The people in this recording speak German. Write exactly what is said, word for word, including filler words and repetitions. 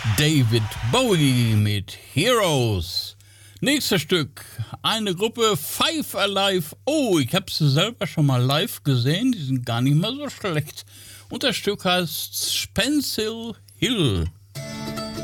David Bowie mit Heroes. Nächstes Stück, eine Gruppe Five Alive. Oh, ich habe sie selber schon mal live gesehen, die sind gar nicht mal so schlecht. Und das Stück heißt Spencil Hill.